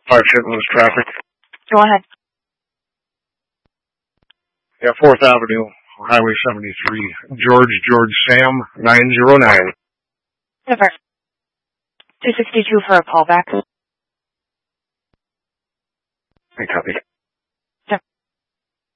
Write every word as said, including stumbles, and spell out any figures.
Five shipments traffic. Go ahead. Yeah, Fourth Avenue, Highway seventy-three. George, George, Sam, nine zero nine. Over. two sixty-two for a callback. Hey, copy.